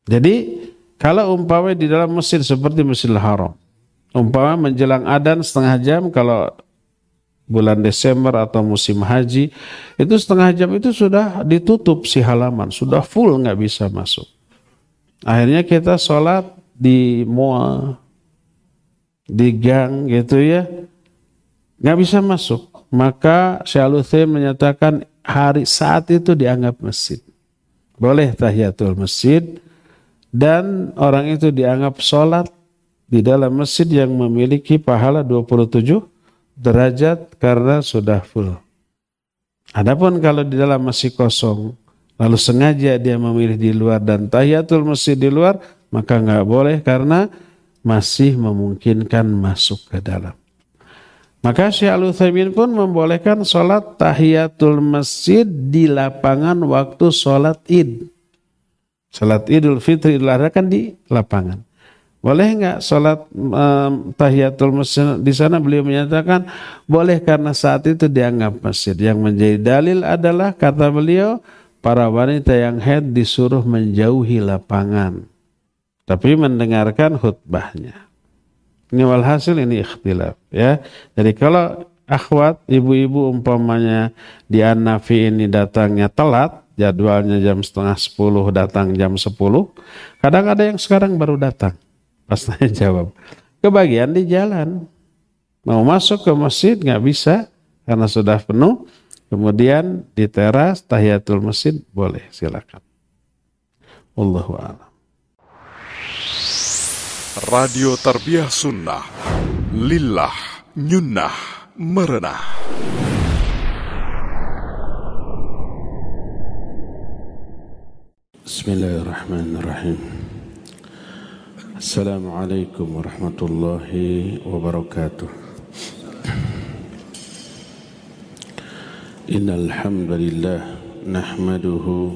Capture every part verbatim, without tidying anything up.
Jadi kalau umpama di dalam masjid seperti Masjidil Haram, umpama menjelang adzan setengah jam, kalau bulan Desember atau musim haji, itu setengah jam itu sudah ditutup si halaman, sudah full, nggak bisa masuk. Akhirnya kita sholat di mall, di gang gitu ya, nggak bisa masuk. Maka Syekh Al-Utsaimin menyatakan hari saat itu dianggap masjid. Boleh tahiyatul masjid, dan orang itu dianggap sholat di dalam masjid yang memiliki pahala dua puluh tujuh derajat karena sudah full. Adapun kalau di dalam masih kosong, lalu sengaja dia memilih di luar dan tahiyatul masjid di luar, maka nggak boleh karena masih memungkinkan masuk ke dalam. Maka Syekh Al-Utsaimin pun membolehkan sholat tahiyatul masjid di lapangan waktu sholat id. Sholat Idul Fitri, Idul Adha kan di lapangan. Boleh enggak sholat um, tahiyatul masjid di sana? Beliau menyatakan boleh karena saat itu dianggap masjid. Yang menjadi dalil adalah kata beliau, para wanita yang haid disuruh menjauhi lapangan, tapi mendengarkan khutbahnya. Ini walhasil ini ikhtilaf ya. Jadi kalau akhwat, ibu-ibu umpamanya di An-Nafi ini datangnya telat, jadwalnya jam setengah sepuluh, datang jam sepuluh. Kadang ada yang sekarang baru datang. Pas tanya jawab, kebagian di jalan. Mau masuk ke masjid nggak bisa karena sudah penuh. Kemudian di teras tahiyatul masjid boleh, silakan. Wallahu a'lam. Radio Tarbiyah Sunnah, lillah nyunnah merenah. Bismillahirrahmanirrahim. Assalamualaikum warahmatullahi wabarakatuh. Innal hamdalillah nahmaduhu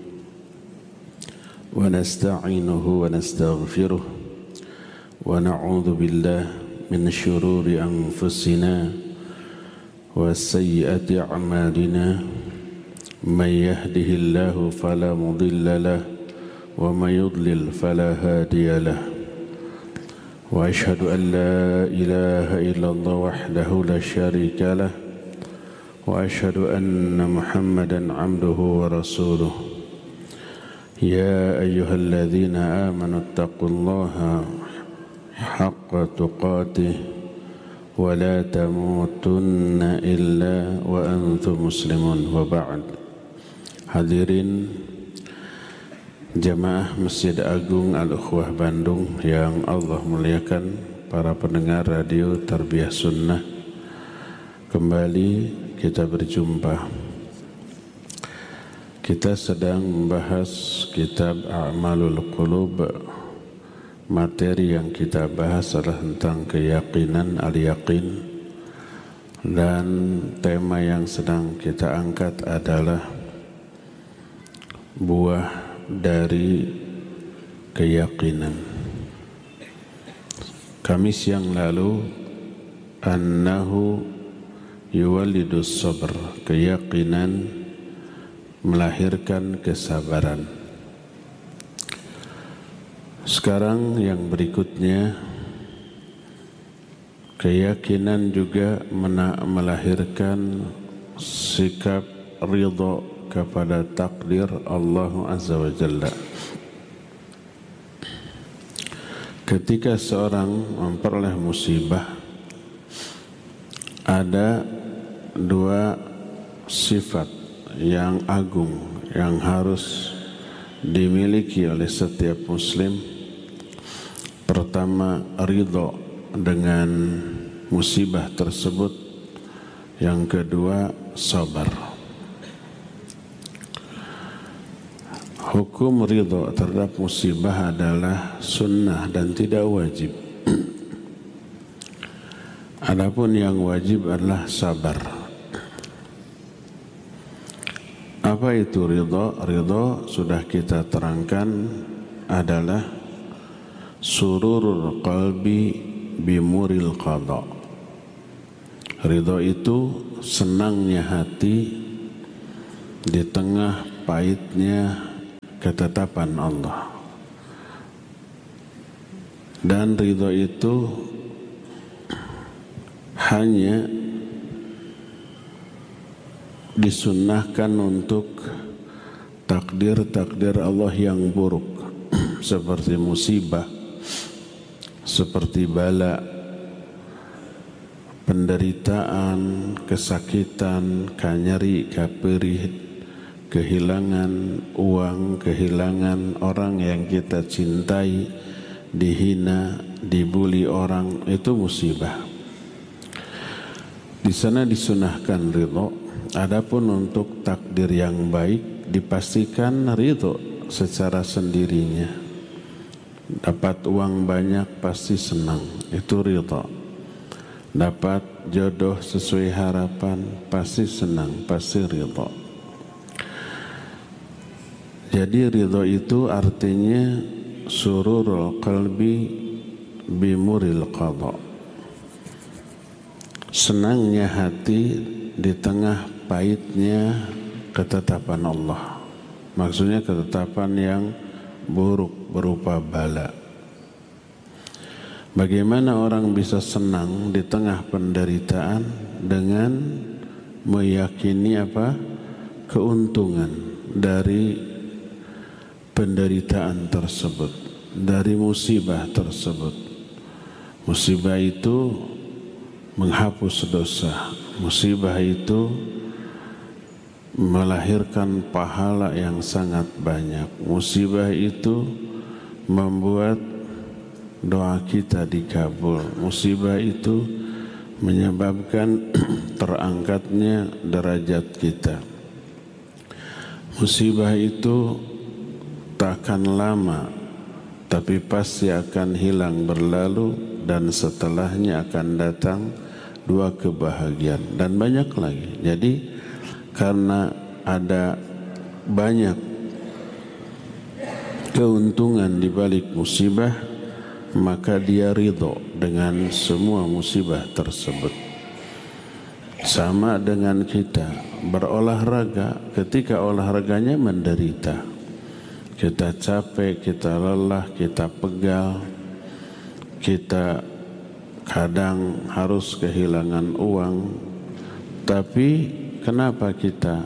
wa nasta'inuhu wa nastaghfiruh wa na'udzu billahi min syururi anfusina wa sayyiati a'malina. Man yahdihillahu fala mudilla lahu wa man yudlil fala hadiya lahu. Wa ashhadu an la ilaha illallah wahdahu la syarika lahu wa ashhadu anna Muhammadan abduhu wa rasuluh. Ya ayyuhalladzina amanu taqullaha haqqa tuqatih wa la tamutunna illa wa antum muslimun. Wa ba'd. Hadirin jamaah Masjid Agung Al-Ukhwah Bandung yang Allah muliakan, para pendengar radio Tarbiyah Sunnah, kembali kita berjumpa. Kita sedang membahas kitab A'malul Qulub. Materi yang kita bahas adalah tentang keyakinan, al-yaqin, dan tema yang sedang kita angkat adalah buah dari keyakinan. Kamis yang lalu, annahu yuwallidus sabr, keyakinan melahirkan kesabaran. Sekarang yang berikutnya, keyakinan juga melahirkan sikap ridha kepada takdir Allah Azza wa Jalla. Ketika seorang memperoleh musibah, ada dua sifat yang agung yang harus dimiliki oleh setiap muslim. Pertama, ridha dengan musibah tersebut. Yang kedua, sabar. Hukum ridha terhadap musibah adalah sunnah dan tidak wajib. Adapun yang wajib adalah sabar. Apa itu ridha? Ridha sudah kita terangkan adalah sururul qalbi bimuril qada. Ridha itu senangnya hati di tengah pahitnya ketetapan Allah. Dan ridho itu hanya disunnahkan untuk takdir-takdir Allah yang buruk seperti musibah, seperti bala, penderitaan, kesakitan, kanyeri, kaperih, kehilangan uang, kehilangan orang yang kita cintai, dihina, dibuli orang, itu musibah. Di sana disunahkan ridho. Adapun untuk takdir yang baik dipastikan ridho secara sendirinya. Dapat uang banyak pasti senang, itu ridho. Dapat jodoh sesuai harapan pasti senang, pasti ridho. Jadi ridho itu artinya sururul qalbi bimuril qadha. Senangnya hati di tengah pahitnya ketetapan Allah. Maksudnya ketetapan yang buruk berupa bala. Bagaimana orang bisa senang di tengah penderitaan dengan meyakini apa? Keuntungan dari penderitaan tersebut, dari musibah tersebut. Musibah itu menghapus dosa. Musibah itu melahirkan pahala yang sangat banyak. Musibah itu membuat doa kita dikabul. Musibah itu menyebabkan terangkatnya derajat kita. Musibah itu takkan lama, tapi pasti akan hilang berlalu, dan setelahnya akan datang dua kebahagiaan dan banyak lagi. Jadi karena ada banyak keuntungan di balik musibah, maka dia ridho dengan semua musibah tersebut. Sama dengan kita berolahraga, ketika olahraganya menderita, kita capek, kita lelah, kita pegal, kita kadang harus kehilangan uang, tapi kenapa kita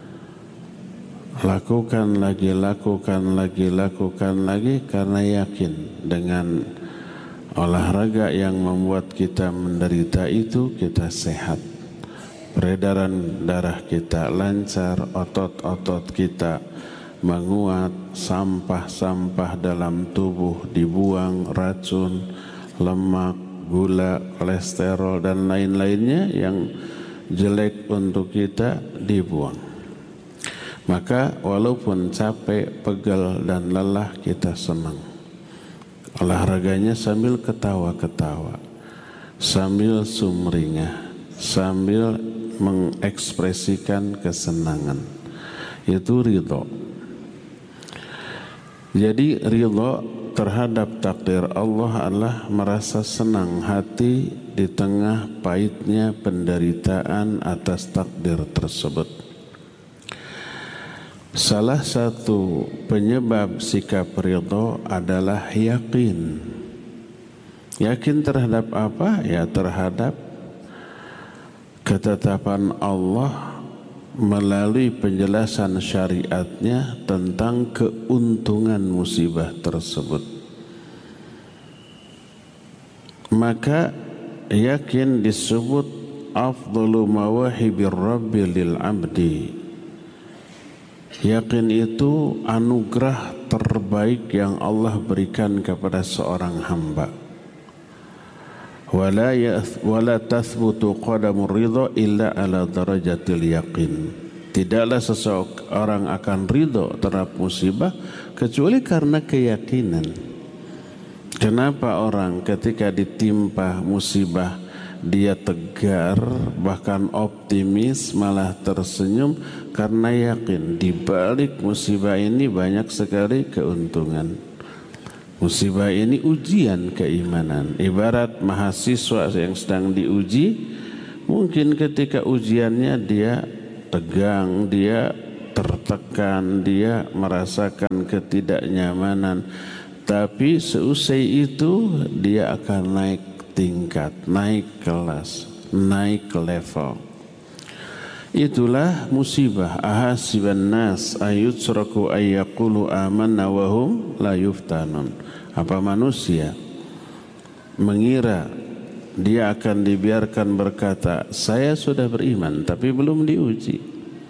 lakukan lagi, lakukan lagi, lakukan lagi? Karena yakin dengan olahraga yang membuat kita menderita itu kita sehat, peredaran darah kita lancar, otot-otot kita menguat, sampah-sampah dalam tubuh dibuang, racun, lemak, gula, kolesterol dan lain-lainnya yang jelek untuk kita dibuang. Maka walaupun capek, pegal dan lelah, kita senang. Olahraganya sambil ketawa-ketawa, sambil sumringah, sambil mengekspresikan kesenangan. Itu ridho. Jadi ridho terhadap takdir Allah adalah merasa senang hati di tengah pahitnya penderitaan atas takdir tersebut. Salah satu penyebab sikap ridho adalah yakin. Yakin terhadap apa? Ya terhadap ketetapan Allah melalui penjelasan syariatnya tentang keuntungan musibah tersebut. Maka yakin disebut afdalu mawahibir rabbi lil abdi. Yakin itu anugerah terbaik yang Allah berikan kepada seorang hamba. Wala wala tathbutu qadamur ridha illa ala darajatil yaqin. Tidaklah seseorang akan ridho terhadap musibah kecuali karena keyakinan. Kenapa orang ketika ditimpa musibah dia tegar, bahkan optimis, malah tersenyum? Karena yakin di balik musibah ini banyak sekali keuntungan. Musibah ini ujian keimanan. Ibarat mahasiswa yang sedang diuji, mungkin ketika ujiannya dia tegang, dia tertekan, dia merasakan ketidaknyamanan. Tapi seusai itu dia akan naik tingkat, naik kelas, naik level. Itulah musibah. Ahasiban nas ayutsraku ayyaqulu amanna wa hum la yuftanun. Apa manusia mengira dia akan dibiarkan berkata, saya sudah beriman, tapi belum diuji.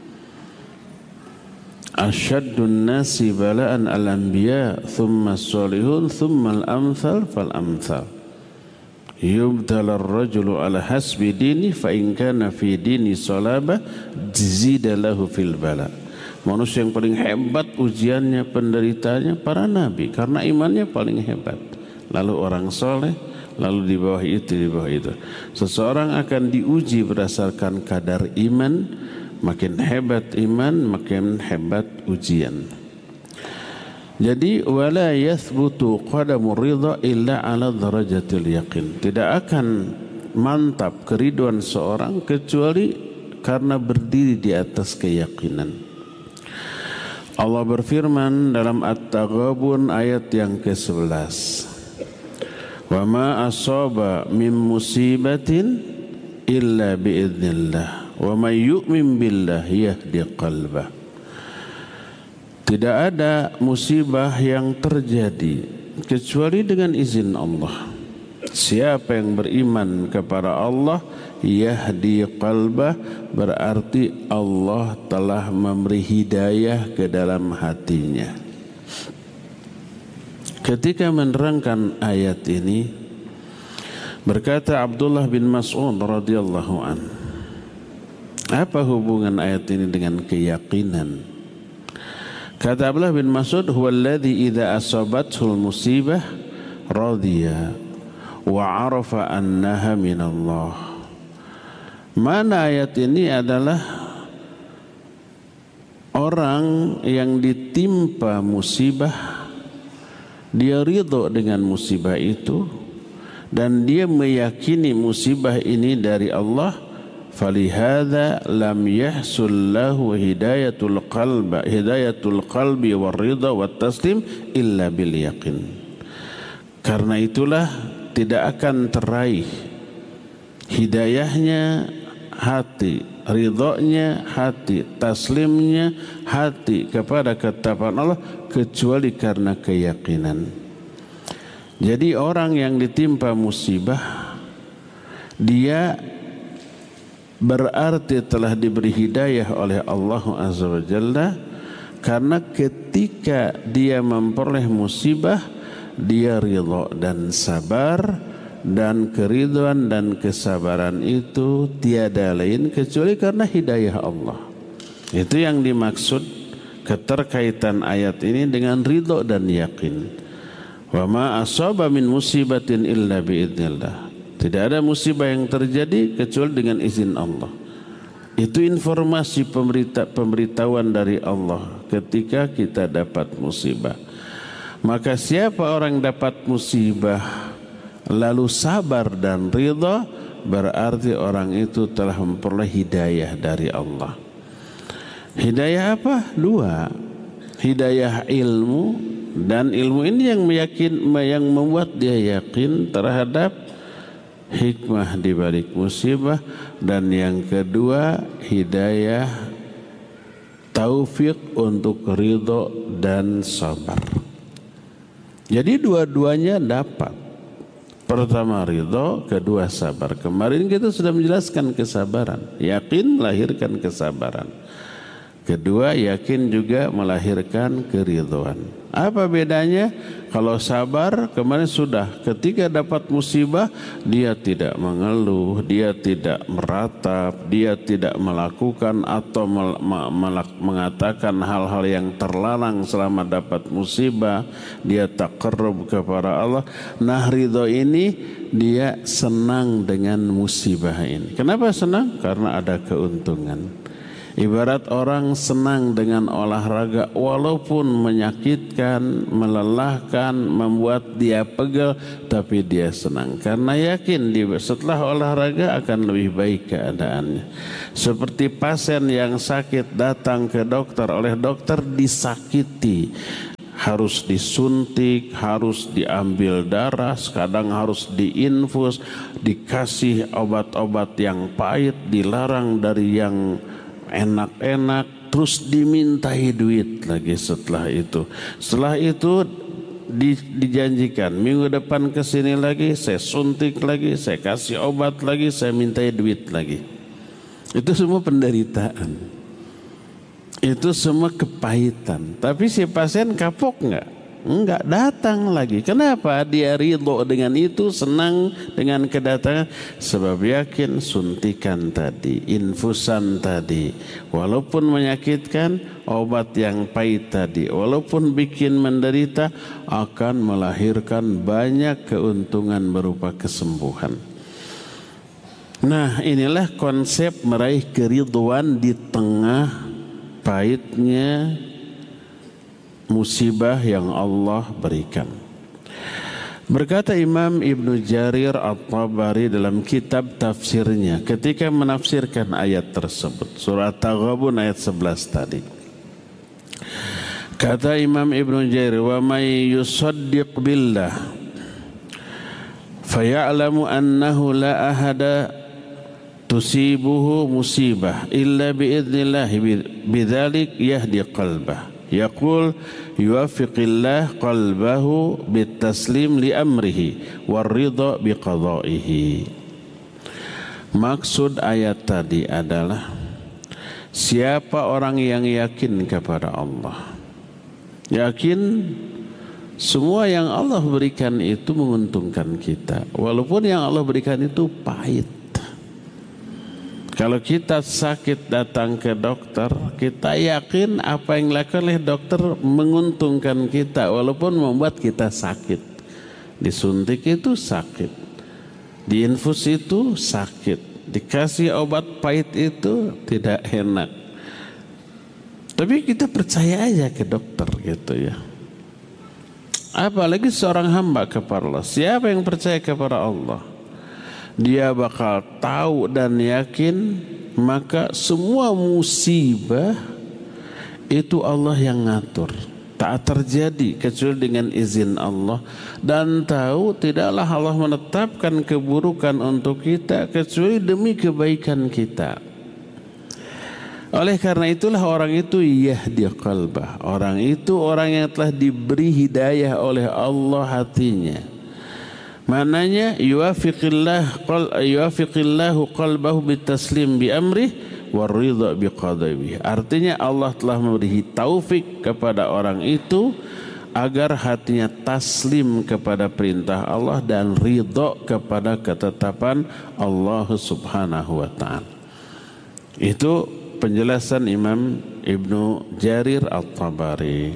Asyaddun nasi bala'an al-anbiya, thumma as-salihun, thumma al-amthal fal-amthal. Yubdala ar-rajulu ala hasbi dini, fa in kana fi dini salaba jizida lahu fil bala. Manusia yang paling hebat ujiannya, penderitaannya para nabi, karena imannya paling hebat. Lalu orang soleh, lalu di bawah itu, di bawah itu. Seseorang akan diuji berdasarkan kadar iman. Makin hebat iman, makin hebat ujian. Jadi wala yathbutu qadamur ridha illa ala darajatil yaqin. Tidak akan mantap keriduan seorang kecuali karena berdiri di atas keyakinan. Allah berfirman dalam At-Taghabun ayat yang ke sebelas. Wa ma asaba min musibatin illa biidznillah. Wa may yu'min billah yahdi qalbah. Tidak ada musibah yang terjadi kecuali dengan izin Allah. Siapa yang beriman kepada Allah yahdi qalbah, berarti Allah telah memberi hidayah ke dalam hatinya. Ketika menerangkan ayat ini, berkata Abdullah bin Mas'ud radhiyallahu anhu, apa hubungan ayat ini dengan keyakinan? Kata Abdullah bin Mas'ud, huwallazi idza asabathul musibah radiya wa arafa annaha minallah. Mana ayat ini adalah orang yang ditimpa musibah, dia ridho dengan musibah itu dan dia meyakini musibah ini dari Allah. Falihada lam yahsul lahu hidayatul qalbi hidayatul qalbi war ridha wat taslim illa bil yaqin. Karena itulah tidak akan teraih hidayahnya hati, ridhonya hati, taslimnya hati kepada ketetapan Allah kecuali karena keyakinan. Jadi orang yang ditimpa musibah, dia berarti telah diberi hidayah oleh Allah Azza wa Jalla, karena ketika dia memperoleh musibah dia ridha dan sabar, dan keridhaan dan kesabaran itu tiada lain kecuali karena hidayah Allah. Itu yang dimaksud keterkaitan ayat ini dengan ridha dan yakin. Wa ma asaba min musibatin illa biidznillah. Tidak ada musibah yang terjadi kecuali dengan izin Allah. Itu informasi pemberita, pemberitahuan dari Allah ketika kita dapat musibah. Maka siapa orang dapat musibah lalu sabar dan ridha, berarti orang itu telah memperoleh hidayah dari Allah. Hidayah apa? Dua. Hidayah ilmu, dan ilmu ini yang meyakin, yang membuat dia yakin terhadap hikmah di balik musibah, dan yang kedua hidayah taufik untuk ridho dan sabar. Jadi dua-duanya dapat. Pertama ridho, kedua sabar. Kemarin kita sudah menjelaskan kesabaran. Yakin melahirkan kesabaran. Kedua, yakin juga melahirkan keridhaan. Apa bedanya? Kalau sabar, kemarin sudah, ketika dapat musibah dia tidak mengeluh, dia tidak meratap, dia tidak melakukan atau mengatakan hal-hal yang terlarang selama dapat musibah. Dia taqarrub kepada Allah. Nah, ridho ini dia senang dengan musibah ini. Kenapa senang? Karena ada keuntungan. Ibarat orang senang dengan olahraga walaupun menyakitkan, melelahkan, membuat dia pegel, tapi dia senang karena yakin dia setelah olahraga akan lebih baik keadaannya. Seperti pasien yang sakit datang ke dokter, oleh dokter disakiti, harus disuntik, harus diambil darah, kadang harus diinfus, dikasih obat-obat yang pahit, dilarang dari yang enak-enak, terus dimintai duit lagi setelah itu. Setelah itu di, dijanjikan minggu depan kesini lagi, saya suntik lagi, saya kasih obat lagi, saya mintai duit lagi. Itu semua penderitaan. Itu semua kepahitan. Tapi si pasien kapok nggak? Enggak, datang lagi. Kenapa? Dia ridho dengan itu, senang dengan kedatangan. Sebab yakin suntikan tadi, infusan tadi, walaupun menyakitkan, obat yang pahit tadi, walaupun bikin menderita, akan melahirkan banyak keuntungan berupa kesembuhan. Nah, inilah konsep meraih keridhaan di tengah pahitnya musibah yang Allah berikan. Berkata Imam Ibnu Jarir At-Tabari dalam kitab tafsirnya ketika menafsirkan ayat tersebut, surah Taghabun ayat sebelas tadi. Kata Imam Ibnu Jarir, "Wa may yusaddiq billah faya'lamu annahu la ahada tusibuhu musibah illa biidznillah bidzalik yahdi qalbah yaqul yuwaffiqillah qalbahu bitaslim li amrihi warridha biqadaihi." Maksud ayat tadi adalah siapa orang yang yakin kepada Allah, yakin semua yang Allah berikan itu menguntungkan kita, walaupun yang Allah berikan itu pahit. Kalau kita sakit datang ke dokter, kita yakin apa yang dilakukan oleh dokter menguntungkan kita walaupun membuat kita sakit. Disuntik itu sakit, diinfus itu sakit, dikasih obat pahit itu tidak enak. Tapi kita percaya aja ke dokter gitu ya. Apalagi seorang hamba kepada Allah. Siapa yang percaya kepada Allah, dia bakal tahu dan yakin maka semua musibah itu Allah yang ngatur, tak terjadi kecuali dengan izin Allah, dan tahu tidaklah Allah menetapkan keburukan untuk kita kecuali demi kebaikan kita. Oleh karena itulah orang itu yahdi qalbah, orang itu orang yang telah diberi hidayah oleh Allah hatinya. Mananya yuwafiqillah qal yuwafiqillahu qalbahu bitaslim bi amrih waridha biqadaihi. Artinya Allah telah memberi taufik kepada orang itu agar hatinya taslim kepada perintah Allah dan ridha kepada ketetapan Allah Subhanahu wa taala. Itu penjelasan Imam Ibnu Jarir At-Tabari.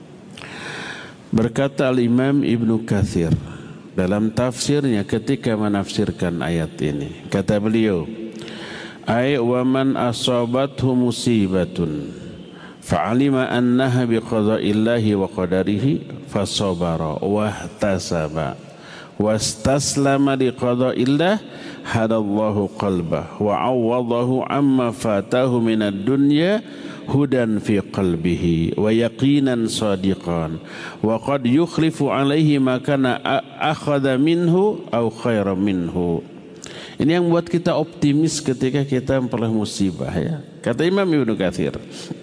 Berkata Al-Imam Ibnu Katsir dalam tafsirnya ketika menafsirkan ayat ini, kata beliau, ay wa man asabathu musibatun fa'alima annaha biqada'illahi wa qadarihi fasabara wahtasaba wastaslama liqada'illah hadallahu qalbah wa 'awwadahu amma fatahu minad dunya hudan fi qalbihi wa yaqinan sadiqan wa qad yukhlifu alaihi ma kana akhadha minhu aw khairan minhu. Ini yang buat kita optimis ketika kita memperoleh musibah ya. Kata Imam Ibnu Katsir,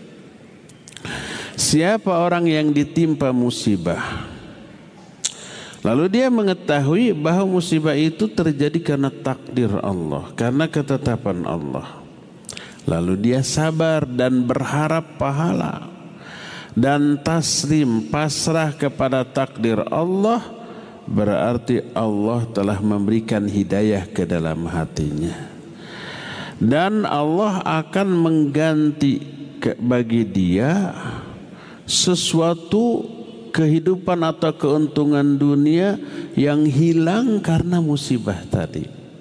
siapa orang yang ditimpa musibah lalu dia mengetahui bahwa musibah itu terjadi karena takdir Allah, karena ketetapan Allah, lalu dia sabar dan berharap pahala dan taslim pasrah kepada takdir Allah, berarti Allah telah memberikan hidayah ke dalam hatinya dan Allah akan mengganti bagi dia sesuatu kehidupan atau keuntungan dunia yang hilang karena musibah tadi.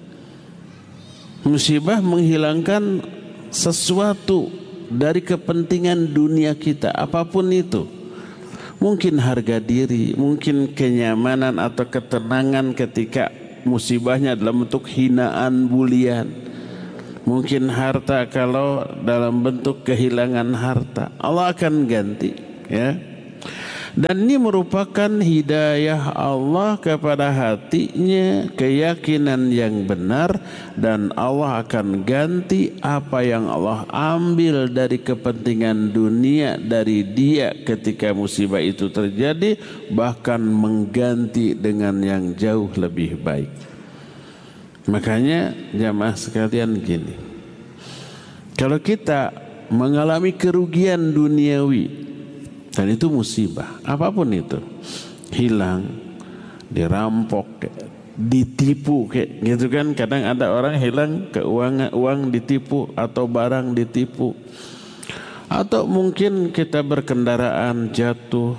Musibah menghilangkan sesuatu dari kepentingan dunia kita, apapun itu. Mungkin harga diri, mungkin kenyamanan atau ketenangan ketika musibahnya dalam bentuk hinaan, bulian. Mungkin harta kalau dalam bentuk kehilangan harta. Allah akan ganti, ya. Dan ini merupakan hidayah Allah kepada hatinya, keyakinan yang benar, dan Allah akan ganti apa yang Allah ambil dari kepentingan dunia dari dia ketika musibah itu terjadi, bahkan mengganti dengan yang jauh lebih baik. Makanya jamaah sekalian gini, kalau kita mengalami kerugian duniawi, dan itu musibah, apapun itu, hilang, dirampok, ditipu, kayak gitu kan. Kadang ada orang hilang keuangan, uang ditipu, atau barang ditipu, atau mungkin kita berkendaraan jatuh.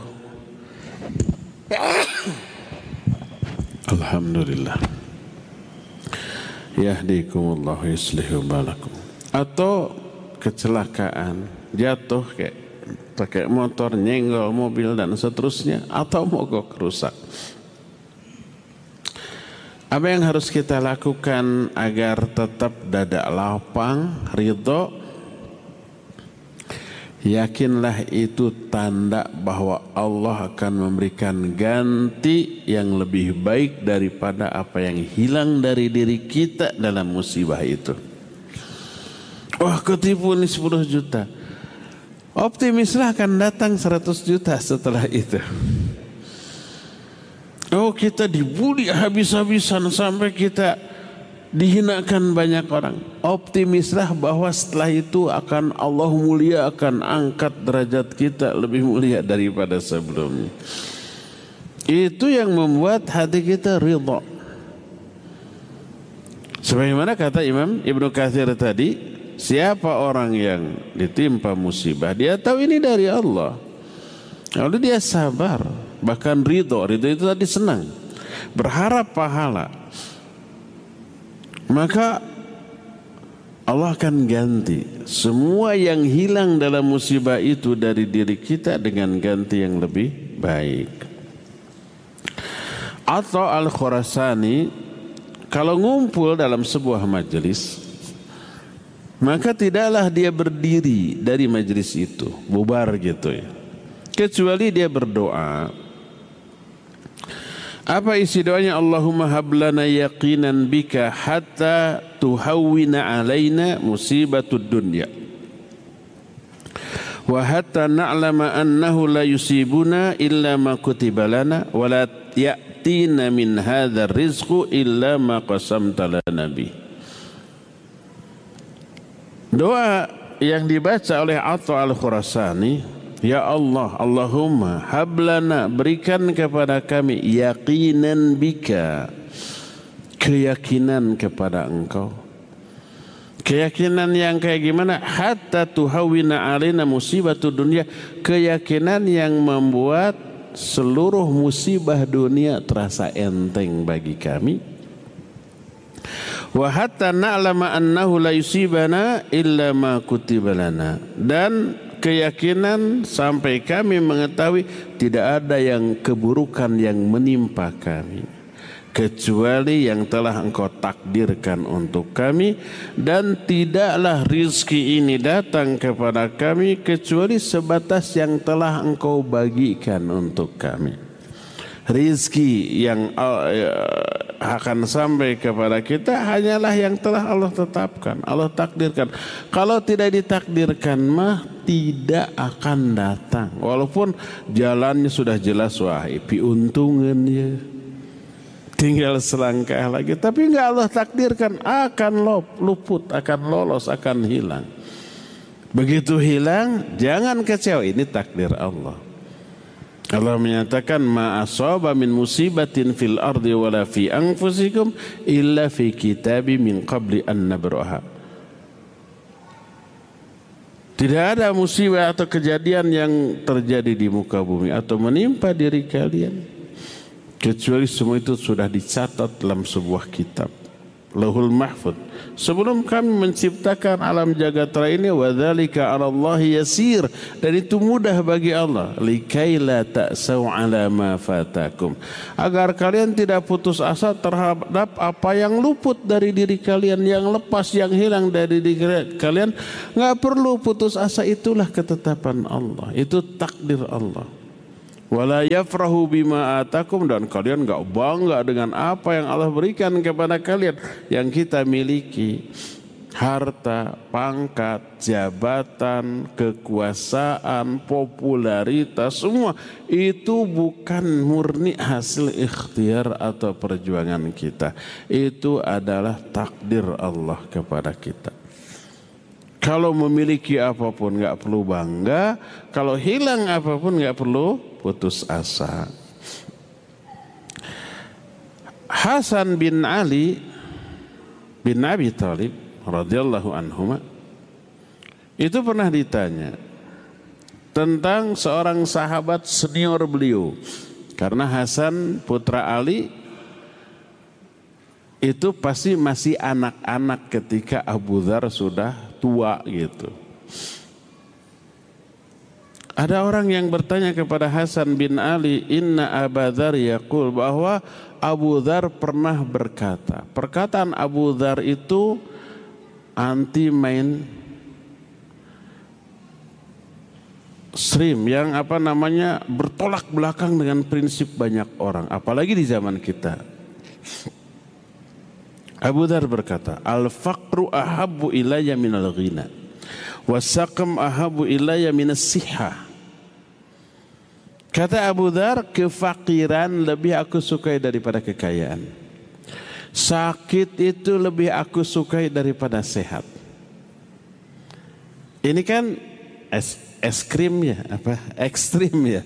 Alhamdulillah. Yahdikumullah yuslihu balakum. Atau kecelakaan, jatuh kayak pakai motor, nyenggol mobil dan seterusnya, atau mogok rusak. Apa yang harus kita lakukan agar tetap dada lapang, ridho? Yakinlah itu tanda bahwa Allah akan memberikan ganti yang lebih baik daripada apa yang hilang dari diri kita dalam musibah itu. Wah, ketipu ini sepuluh juta. Optimislah akan datang seratus juta setelah itu. Oh, kita dibully habis-habisan sampai kita dihinakan banyak orang. Optimislah bahwa setelah itu akan Allah mulia, akan angkat derajat kita lebih mulia daripada sebelumnya. Itu yang membuat hati kita ridha. Sebagaimana kata Imam Ibnu Katsir tadi, siapa orang yang ditimpa musibah, dia tahu ini dari Allah, lalu dia sabar, bahkan ridho. Ridho itu tadi senang, berharap pahala, maka Allah akan ganti semua yang hilang dalam musibah itu dari diri kita dengan ganti yang lebih baik. Atau Al-Khurasani kalau ngumpul dalam sebuah majelis, maka tidaklah dia berdiri dari majelis itu, bubar gitu ya, kecuali dia berdoa. Apa isi doanya? Allahumma hablana yaqinan bika hatta tuhawwina alaina musibatud dunya wa hatta na'lama annahu la yusibuna illa ma kutiba lana wa la ya'tina min hadzal rizqu illa ma qasamta lana bi. Doa yang dibaca oleh Atha Al-Khurasani, ya Allah, Allahumma hablana, berikan kepada kami yaqinan bika, keyakinan kepada Engkau. Keyakinan yang kayak gimana? Hatta tuhawwina alaina musibatud dunya, keyakinan yang membuat seluruh musibah dunia terasa enteng bagi kami. Wa hatta na'lama annahu la yusibana illa ma kutiba lana, dan keyakinan sampai kami mengetahui tidak ada yang keburukan yang menimpa kami kecuali yang telah Engkau takdirkan untuk kami, dan tidaklah rizki ini datang kepada kami kecuali sebatas yang telah Engkau bagikan untuk kami. Rizki yang akan sampai kepada kita hanyalah yang telah Allah tetapkan, Allah takdirkan. Kalau tidak ditakdirkan mah tidak akan datang. Walaupun jalannya sudah jelas, wah piuntungannya tinggal selangkah lagi, tapi enggak Allah takdirkan, akan luput, akan lolos, akan hilang. Begitu hilang, jangan kecewa, ini takdir Allah. Allah menyatakan ma asaba min musibatin fil ardi wala fi anfusikum illa fi kitabi min qabli an nabraha. Tidak ada musibah atau kejadian yang terjadi di muka bumi atau menimpa diri kalian kecuali semua itu sudah dicatat dalam sebuah kitab, Lauhul Mahfuz, sebelum kami menciptakan alam jagat raya ini. Wa dzalika 'ala Allahi yasir, dan itu mudah bagi Allah. Likai la ta'sau 'ala ma fatakum, agar kalian tidak putus asa terhadap apa yang luput dari diri kalian, yang lepas, yang hilang dari diri kalian. Enggak perlu putus asa, itulah ketetapan Allah, itu takdir Allah. Wala yafrahu bima atakum, dan kalian enggak bangga dengan apa yang Allah berikan kepada kalian yang kita miliki. Harta, pangkat, jabatan, kekuasaan, popularitas, semua itu bukan murni hasil ikhtiar atau perjuangan kita. Itu adalah takdir Allah kepada kita. Kalau memiliki apapun nggak perlu bangga, kalau hilang apapun nggak perlu putus asa. Hasan bin Ali bin Abi Thalib radhiyallahu anhuma itu pernah ditanya tentang seorang sahabat senior beliau, karena Hasan putra Ali itu pasti masih anak-anak ketika Abu Dzar sudah tua gitu. Ada orang yang bertanya kepada Hasan bin Ali, inna Abu Dzar yaqul, bahwa Abu Dzar pernah berkata. Perkataan Abu Dzar itu anti mainstream, yang apa namanya bertolak belakang dengan prinsip banyak orang, apalagi di zaman kita. Abu Dzar berkata, al-faqru ahabbu ilayya minal ghina wasaqam ahabbu ilayya minas sihah. Kata Abu Dzar, kefakiran lebih aku sukai daripada kekayaan. Sakit itu lebih aku sukai daripada sehat. Ini kan es, es krim ya, apa ekstrim ya.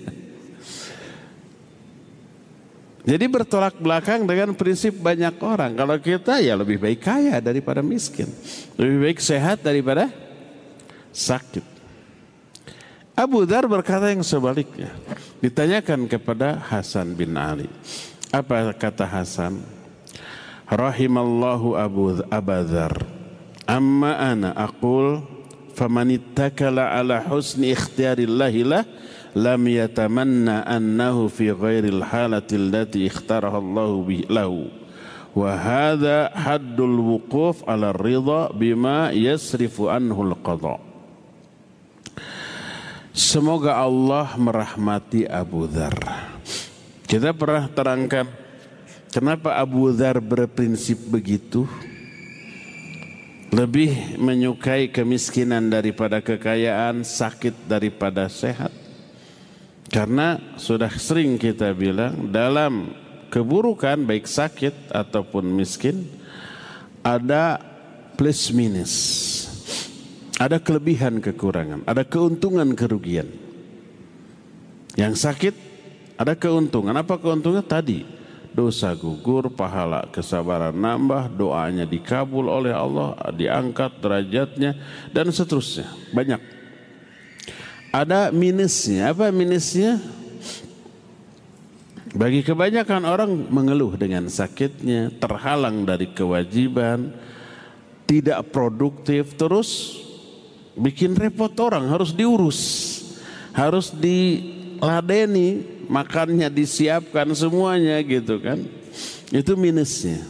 Jadi bertolak belakang dengan prinsip banyak orang. Kalau kita ya lebih baik kaya daripada miskin, lebih baik sehat daripada sakit. Abu Dzar berkata yang sebaliknya. Ditanyakan kepada Hasan bin Ali, apa kata Hasan? Rahimallahu Abu Dzar, amma ana aqul faman ittakala ala husni ikhtiyarillahi lah lam yatamanna annahu fi ghairil halati allati ikhtaraha Allahu bihi lahu wa hadha haddul wuquf ala ridha bima yasrifu anhu al-qadha. Semoga Allah merahmati Abu Dzar. Kita pernah terangkan kenapa Abu Dzar berprinsip begitu, lebih menyukai kemiskinan daripada kekayaan, sakit daripada sehat. Karena sudah sering kita bilang, dalam keburukan baik sakit ataupun miskin ada plus minus, ada kelebihan kekurangan, ada keuntungan kerugian. Yang sakit ada keuntungan. Apa keuntungan? Tadi dosa gugur, pahala kesabaran nambah, doanya dikabul oleh Allah, diangkat derajatnya, dan seterusnya. Banyak. Ada minusnya. Apa minusnya? Bagi kebanyakan orang mengeluh dengan sakitnya, terhalang dari kewajiban, tidak produktif, terus bikin repot orang, harus diurus, harus diladeni, makannya disiapkan semuanya gitu kan. Itu minusnya.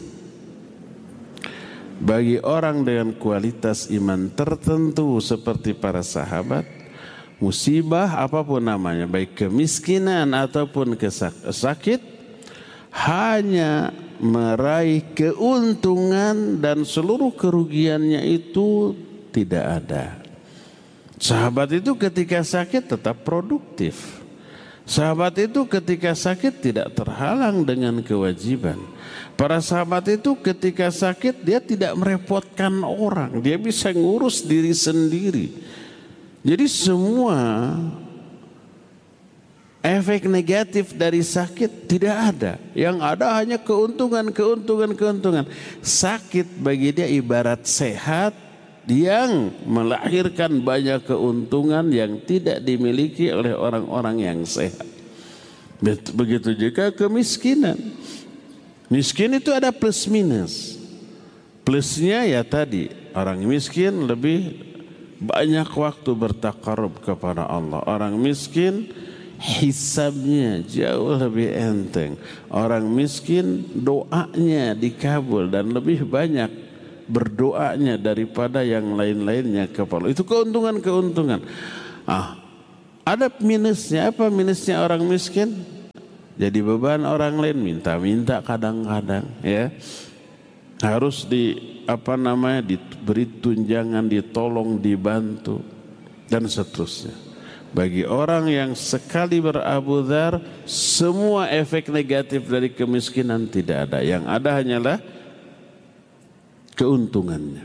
Bagi orang dengan kualitas iman tertentu seperti para sahabat, musibah apapun namanya, baik kemiskinan ataupun sakit, hanya meraih keuntungan dan seluruh kerugiannya itu tidak ada. Sahabat itu ketika sakit tetap produktif. Sahabat itu ketika sakit tidak terhalang dengan kewajiban. Para sahabat itu ketika sakit dia tidak merepotkan orang, dia bisa ngurus diri sendiri. Jadi semua efek negatif dari sakit tidak ada. Yang ada hanya keuntungan, keuntungan, keuntungan. Sakit bagi dia ibarat sehat yang melahirkan banyak keuntungan yang tidak dimiliki oleh orang-orang yang sehat. Begitu juga kemiskinan. Miskin itu ada plus minus. Plusnya ya tadi, orang miskin lebih banyak waktu bertakarub kepada Allah. Orang miskin hisabnya jauh lebih enteng. Orang miskin doanya dikabul dan lebih banyak berdoanya daripada yang lain-lainnya kepada Allah. Itu keuntungan-keuntungan. Ah, ada minusnya. Apa minusnya orang miskin? Jadi beban orang lain, minta-minta kadang-kadang, ya. Harus di apa namanya diberi tunjangan, ditolong, dibantu dan seterusnya. Bagi orang yang sekali berabu dzar, semua efek negatif dari kemiskinan tidak ada. Yang ada hanyalah keuntungannya.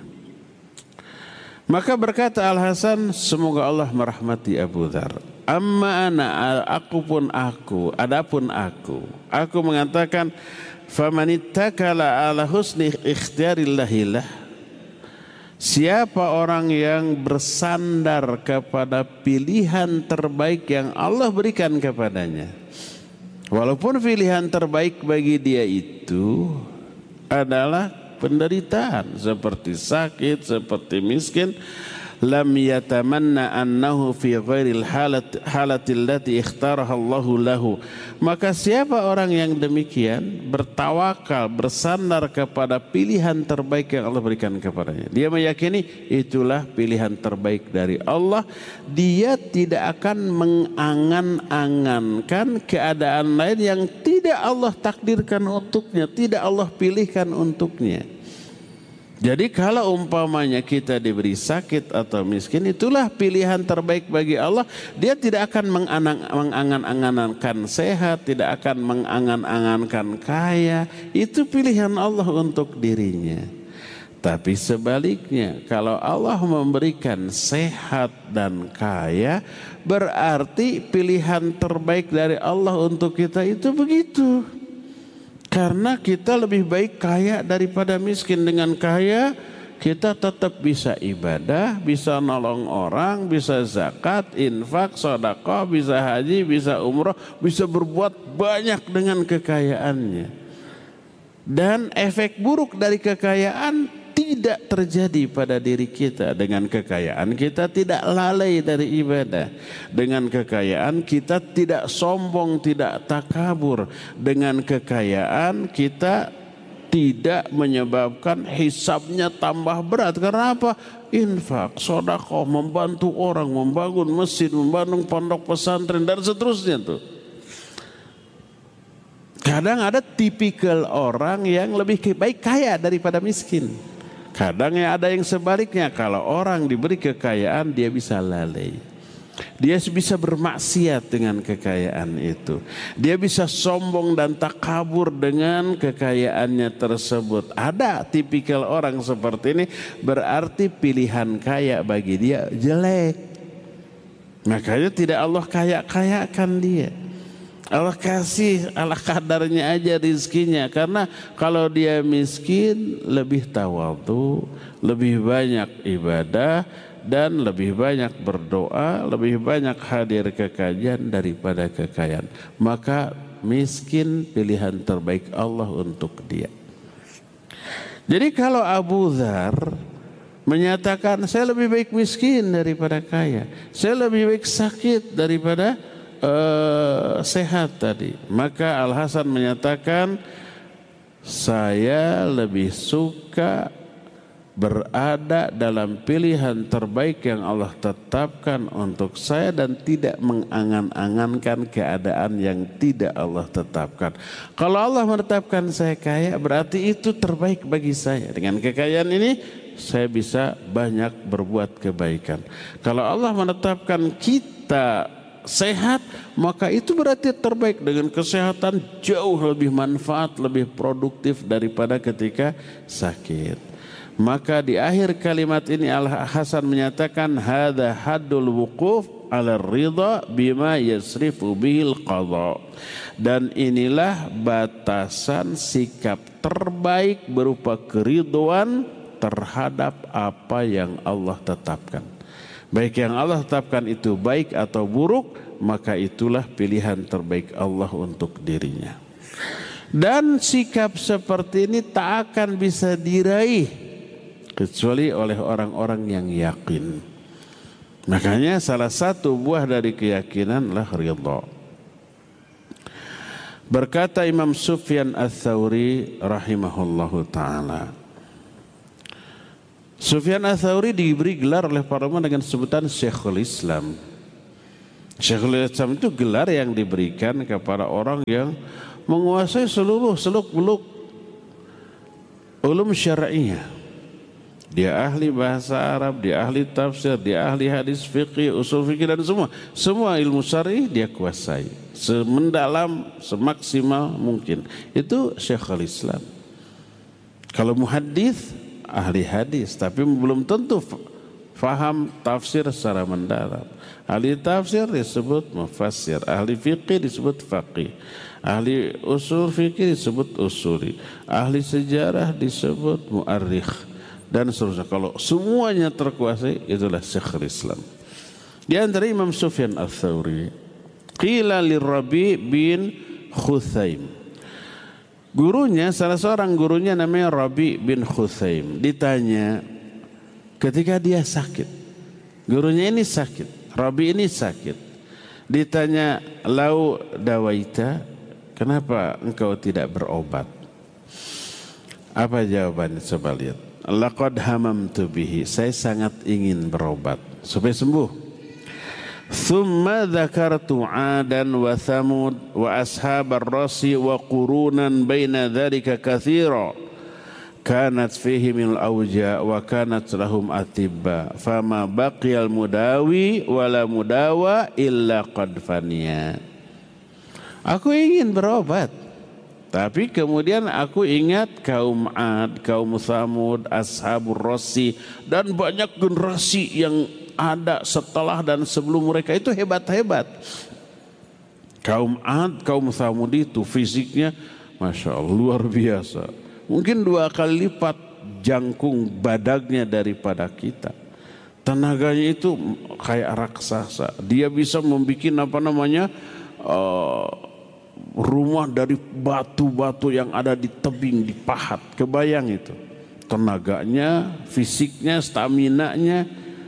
Maka berkata Al-Hasan, semoga Allah merahmati Abu Dzar. Amma ana, aku pun aku, adapun aku, aku mengatakan, famanittakala ala husni ikhtiyarillahilah, siapa orang yang bersandar kepada pilihan terbaik yang Allah berikan kepadanya, walaupun pilihan terbaik bagi dia itu adalah penderitaan seperti sakit, seperti miskin, lam yatamanna annahu fi ghairil halat halatil lati ikhtaraha Allahu lahu, maka siapa orang yang demikian bertawakal, bersandar kepada pilihan terbaik yang Allah berikan kepadanya, dia meyakini itulah pilihan terbaik dari Allah, dia tidak akan mengangan-angankan keadaan lain yang tidak Allah takdirkan untuknya, tidak Allah pilihkan untuknya. Jadi kalau umpamanya kita diberi sakit atau miskin, itulah pilihan terbaik bagi Allah. Dia tidak akan mengangan-angankan sehat, tidak akan mengangan-angankan kaya. Itu pilihan Allah untuk dirinya. Tapi sebaliknya, kalau Allah memberikan sehat dan kaya, berarti pilihan terbaik dari Allah untuk kita itu begitu. Karena kita lebih baik kaya daripada miskin. Dengan kaya kita tetap bisa ibadah, bisa nolong orang, bisa zakat, infak, sedekah, bisa haji, bisa umrah, bisa berbuat banyak dengan kekayaannya. Dan efek buruk dari kekayaan tidak terjadi pada diri kita. Dengan kekayaan kita tidak lalai dari ibadah. Dengan kekayaan kita tidak sombong, tidak takabur. Dengan kekayaan kita tidak menyebabkan hisabnya tambah berat. Karena apa? Infak, sedekah, membantu orang, membangun masjid, membangun pondok pesantren dan seterusnya tuh. Kadang ada tipikal orang yang lebih baik kaya daripada miskin. Kadang ya ada yang sebaliknya, kalau orang diberi kekayaan dia bisa lalai. Dia bisa bermaksiat dengan kekayaan itu. Dia bisa sombong dan takabur dengan kekayaannya tersebut. Ada tipikal orang seperti ini, berarti pilihan kaya bagi dia jelek. Makanya tidak Allah kaya-kayakan dia. Allah kasih ala kadarnya aja rizkinya. Karena kalau dia miskin lebih tawadhu, lebih banyak ibadah, dan lebih banyak berdoa, lebih banyak hadir ke kajian daripada kekayaan. Maka miskin pilihan terbaik Allah untuk dia. Jadi kalau Abu Dzar menyatakan saya lebih baik miskin daripada kaya, saya lebih baik sakit daripada Uh, sehat tadi, maka Al-Hasan menyatakan saya lebih suka berada dalam pilihan terbaik yang Allah tetapkan untuk saya dan tidak mengangan-angankan keadaan yang tidak Allah tetapkan. Kalau Allah menetapkan saya kaya, berarti itu terbaik bagi saya. Dengan kekayaan ini saya bisa banyak berbuat kebaikan. Kalau Allah menetapkan kita sehat, maka itu berarti terbaik. Dengan kesehatan jauh lebih manfaat, lebih produktif daripada ketika sakit. Maka di akhir kalimat ini Al-Hasan menyatakan hadza haddul wuquf ala ridha bima yasrifu bihil qadha, dan inilah batasan sikap terbaik berupa keridhaan terhadap apa yang Allah tetapkan. Baik yang Allah tetapkan itu baik atau buruk, maka itulah pilihan terbaik Allah untuk dirinya. Dan sikap seperti ini tak akan bisa diraih kecuali oleh orang-orang yang yakin. Makanya salah satu buah dari keyakinan adalah ridha. Berkata Imam Sufyan Ats-Tsauri rahimahullahu ta'ala, Sufyan Ats-Tsauri diberi gelar oleh para ulama dengan sebutan Syekhul Islam. Syekhul Islam itu gelar yang diberikan kepada orang yang menguasai seluruh seluk-beluk ulum syar'iyah. Dia ahli bahasa Arab, dia ahli tafsir, dia ahli hadis fikih, usul fikih dan semua. Semua ilmu syar'i dia kuasai. Semendalam, semaksimal mungkin. Itu Syekhul Islam. Kalau muhaddits, ahli hadis, tapi belum tentu faham tafsir secara mendalam. Ahli tafsir disebut mufassir, ahli fikih disebut faqih, ahli usul fikih disebut usuli, ahli sejarah disebut mu'arrikh, dan seterusnya. Kalau semuanya terkuasai, itulah Syekhul Islam. Di antara Imam Sufyan Ats-Tsauri, qila lirabi bin Khuthaim, gurunya, salah seorang gurunya namanya Rabi bin Khuthaim, ditanya ketika dia sakit, gurunya ini sakit, Rabi ini sakit, ditanya, lau dawaita, kenapa engkau tidak berobat? Apa jawabannya? Coba lihat. Laqad hamamtu bihi, saya sangat ingin berobat supaya sembuh. Thumma dzakartu 'adan wa thamud wa ashabar rasi wa qurunan baina dzalika katsira kanat fihi min al-awja wa kanat lahum atibba fama baqiyal mudawi wala mudawa illa qad faniya. Aku ingin berobat, tapi kemudian aku ingat kaum Ad, kaum Tsamud, ashabur rasi, dan banyak generasi yang ada setelah dan sebelum mereka itu hebat-hebat. Kaum Ad, kaum Tsamud itu fisiknya Masya Allah luar biasa. Mungkin dua kali lipat jangkung badannya daripada kita. Tenaganya itu kayak raksasa. Dia bisa membuat apa namanya uh, rumah dari batu-batu yang ada di tebing, di pahat. Kebayang itu tenaganya, fisiknya, staminanya.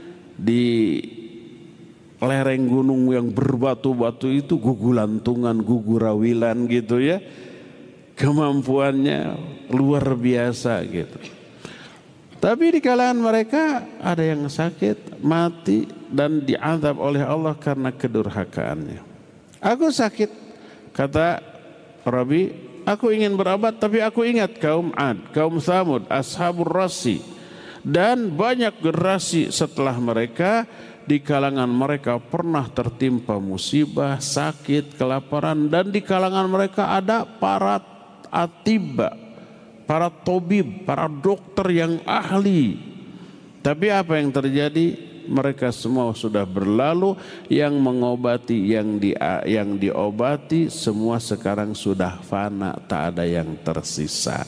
Di lereng gunung yang berbatu-batu itu gugulantungan, gugurawilan gitu ya, kemampuannya luar biasa gitu. Tapi di kalangan mereka ada yang sakit, mati, dan diazab oleh Allah karena kedurhakaannya. Aku sakit, kata Rabi, aku ingin berobat, tapi aku ingat kaum Ad, kaum Tsamud, ashabur rasi, dan banyak generasi setelah mereka. Di kalangan mereka pernah tertimpa musibah, sakit, kelaparan, dan di kalangan mereka ada para atibba, para tobib, para dokter yang ahli. Tapi apa yang terjadi? Mereka semua sudah berlalu. Yang mengobati, yang di, yang diobati semua sekarang sudah fana, tak ada yang tersisa.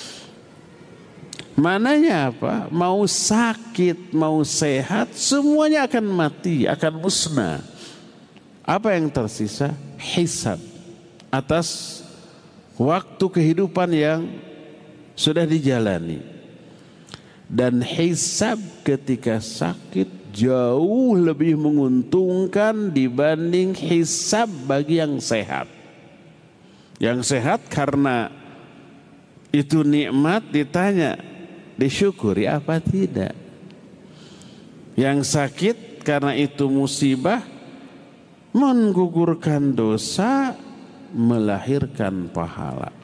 Mananya apa? Mau sakit, mau sehat, semuanya akan mati, akan musnah. Apa yang tersisa? Hisab atas waktu kehidupan yang sudah dijalani. Dan hisab ketika sakit jauh lebih menguntungkan dibanding hisab bagi yang sehat. Yang sehat karena itu nikmat, ditanya disyukuri apa tidak. Yang sakit karena itu musibah, menggugurkan dosa, melahirkan pahala.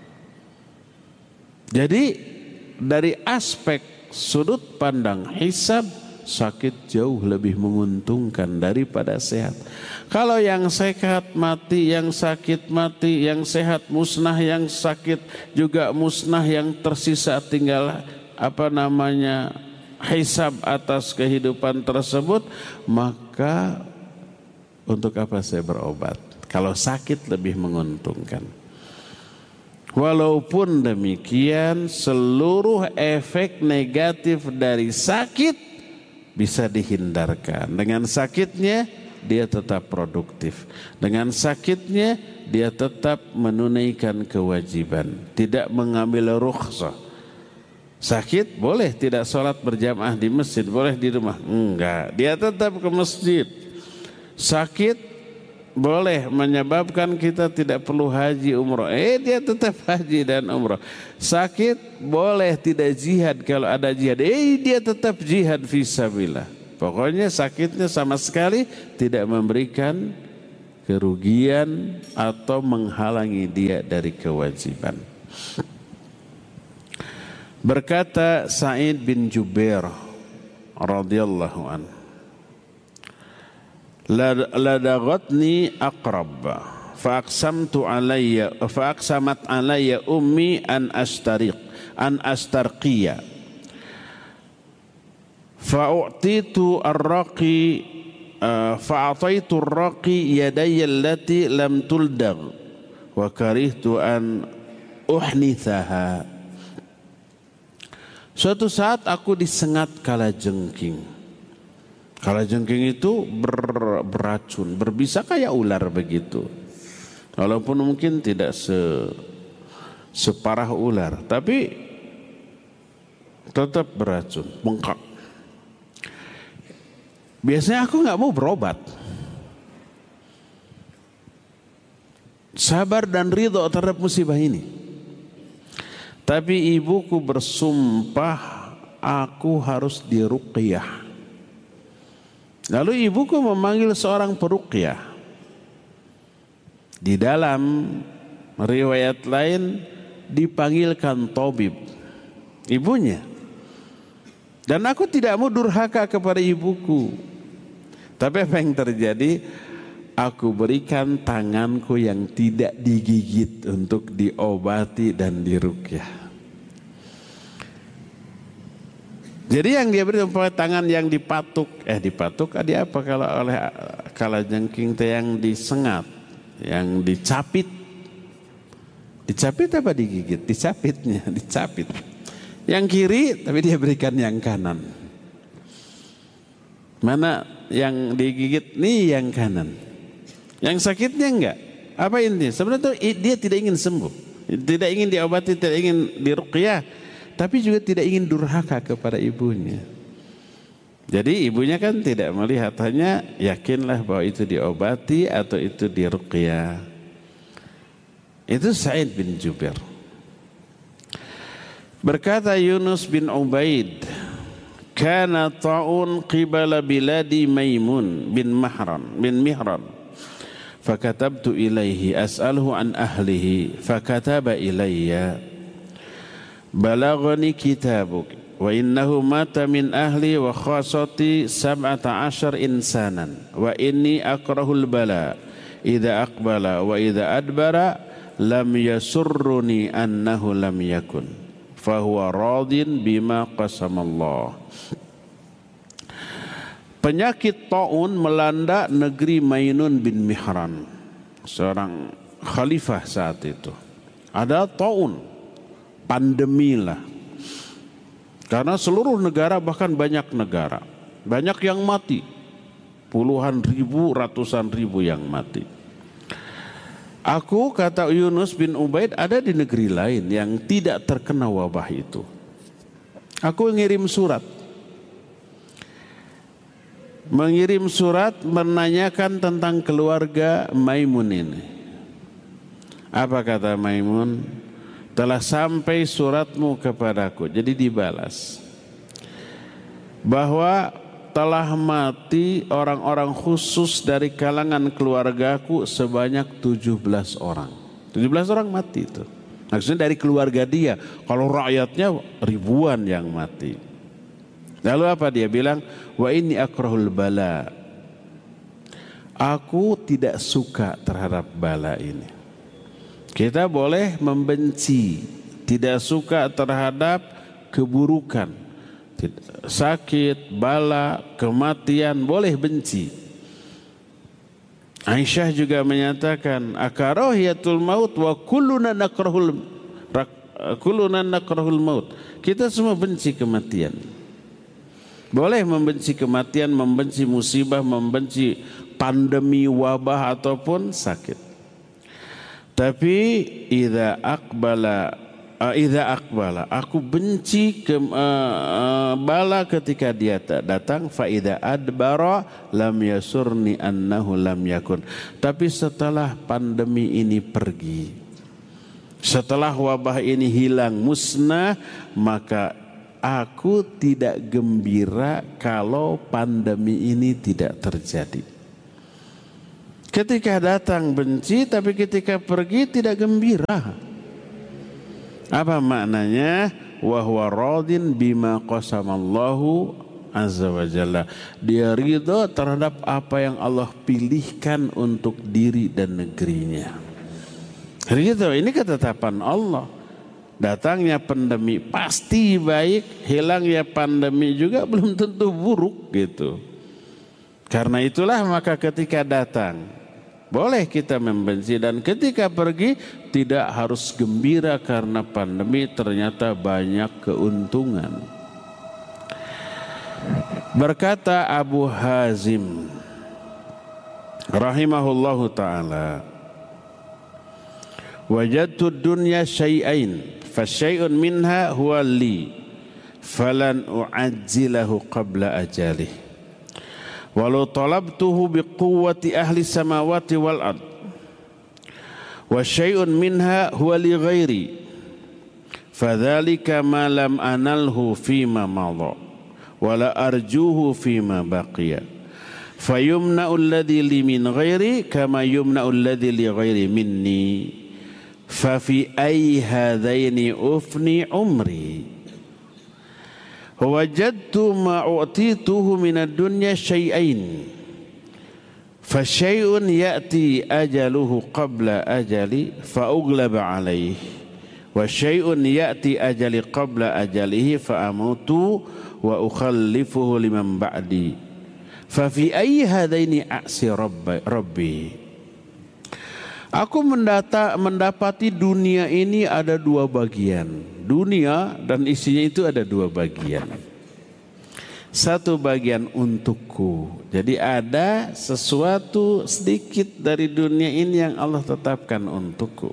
Jadi dari aspek sudut pandang hisab, sakit jauh lebih menguntungkan daripada sehat. Kalau yang sehat mati, yang sakit mati, yang sehat musnah, yang sakit juga musnah, yang tersisa tinggal apa namanya hisab atas kehidupan tersebut, maka untuk apa saya berobat kalau sakit lebih menguntungkan. Walaupun demikian, seluruh efek negatif dari sakit bisa dihindarkan. Dengan sakitnya dia tetap produktif, dengan sakitnya dia tetap menunaikan kewajiban, tidak mengambil rukhsah. Sakit boleh tidak sholat berjamaah di masjid, boleh di rumah, enggak, dia tetap ke masjid. Sakit boleh menyebabkan kita tidak perlu haji umroh, eh dia tetap haji dan umroh. Sakit boleh tidak jihad, kalau ada jihad, eh dia tetap jihad fisabilillah. Pokoknya sakitnya sama sekali tidak memberikan kerugian atau menghalangi dia dari kewajiban. Berkata Sa'id bin Jubair radhiyallahu anhu, ladaghatni aqrab faqsamtu alayya faqsamat alayya ummi an astariq an astarqiya fa'utitu ar-raqi fa'ataitu ar-raqi yadayya allati lam tuldag wa karihtu an uhnithaha. Suatu saat aku disengat kalajengking. Kalajengking itu ber, beracun, berbisa kayak ular begitu. Walaupun mungkin tidak se, separah ular, tapi tetap beracun, bengkak. Biasanya aku nggak mau berobat, sabar dan ridho terhadap musibah ini. Tapi ibuku bersumpah aku harus diruqyah. Lalu ibuku memanggil seorang peruqyah. Di dalam riwayat lain dipanggilkan tabib, ibunya. Dan aku tidak mau durhaka kepada ibuku. Tapi apa yang terjadi? Aku berikan tanganku yang tidak digigit untuk diobati dan diruqyah. Jadi yang dia beri tangan yang dipatuk, eh dipatuk ada apa kalau oleh kalajengking teh yang disengat, yang dicapit. Dicapit apa digigit? Dicapitnya, dicapit. Yang kiri tapi dia berikan yang kanan. Mana yang digigit? Nih yang kanan. Yang sakitnya enggak. Apa intinya? Sebenarnya dia tidak ingin sembuh, tidak ingin diobati, tidak ingin diruqyah, tapi juga tidak ingin durhaka kepada ibunya. Jadi ibunya kan tidak melihat, hanya yakinlah bahwa itu diobati atau itu diruqyah. Itu Sa'id bin Jubair. Berkata Yunus bin Ubaid, kana ta'un qibala biladi Maimun bin Mahran bin Mihran. Fakatabtu ilaihi as'aluhu an ahlihi fakataba ilayya balaghani kitabuk wa innahu mata min ahli wa khasati sab'ata ashar insanan wa inni akrahul bala idza aqbala wa idza adbara lam yasurruni annahu lam yakun fahuwa radin bima qasamallah. Penyakit taun melanda negeri Mainun bin Mihran, seorang khalifah saat itu. Ada taun, pandemi lah. Karena seluruh negara, bahkan banyak negara, banyak yang mati. Puluhan ribu, ratusan ribu yang mati. Aku, kata Yunus bin Ubaid, ada di negeri lain yang tidak terkena wabah itu. Aku ngirim surat. Mengirim surat menanyakan tentang keluarga Maimun ini. Apa kata Maimun? Telah sampai suratmu kepadaku. Jadi dibalas bahwa telah mati orang-orang khusus dari kalangan keluargaku sebanyak tujuh belas orang. tujuh belas orang mati itu. Maksudnya dari keluarga dia. Kalau rakyatnya ribuan yang mati. Lalu apa dia bilang? Wa inni akrahul bala. Aku tidak suka terhadap bala ini. Kita boleh membenci, tidak suka terhadap keburukan, sakit, bala, kematian, boleh benci. Aisyah juga menyatakan akarahiyatul maut wa kulluna nakrahul kulluna nakrahul maut. Kita semua benci kematian. Boleh membenci kematian, membenci musibah, membenci pandemi, wabah ataupun sakit. Tapi idza aqbala uh, idza aqbala, aku benci ke, uh, uh, bala ketika dia tak datang. Fa idza adbara lam yasurni annahu lam yakun. Tapi setelah pandemi ini pergi, setelah wabah ini hilang, musnah, maka aku tidak gembira kalau pandemi ini tidak terjadi. Ketika datang benci, tapi ketika pergi tidak gembira. Apa maknanya? Wa huwa radin bima qasamallahu azza wa jalla. Dia ridha terhadap apa yang Allah pilihkan untuk diri dan negerinya. Ridha ini ketetapan Allah. Datangnya pandemi pasti baik, hilangnya pandemi juga belum tentu buruk gitu. Karena itulah maka ketika datang boleh kita membenci, dan ketika pergi tidak harus gembira karena pandemi ternyata banyak keuntungan. Berkata Abu Hazim rahimahullahu ta'ala, wajadtu dunya syai'ain fasyai'un minha huwa li falan u'ajjilahu qabla ajalih walau talabtuhu biquwwati ahli samawati wal ard wa syai'un minha huwa li ghairi fadzalika ma lam analhu fima madha wala arjuhu fima baqiya fayumna'u alladhi li min ghairi kama yumna'u alladhi li ghairi minni fa fi ayyi hadaini ufni umri wajadtu ma u'tituhu min ad-dunya syai'ain fa syai'un ya'ti ajaluhu qabla ajali fa uglaba alayhi wa syai'un ya'ti ajali qabla ajalihi fa amutu wa ukhallifuhu liman ba'di fa fi ayyi hadaini a'si rabbi. Aku mendata, mendapati dunia ini ada dua bagian. Dunia dan isinya itu ada dua bagian. Satu bagian untukku. Jadi ada sesuatu sedikit dari dunia ini yang Allah tetapkan untukku.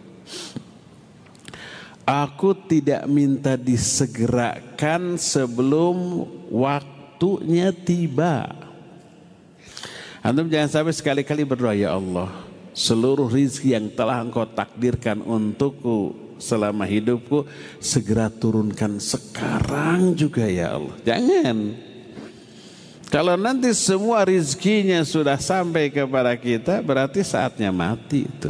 Aku tidak minta disegerakan sebelum waktunya tiba. Antum jangan sampai sekali-kali berdoa, ya Allah, seluruh rizki yang telah Engkau takdirkan untukku selama hidupku segera turunkan sekarang juga ya Allah. Jangan. Kalau nanti semua rizkinya sudah sampai kepada kita, berarti saatnya mati itu.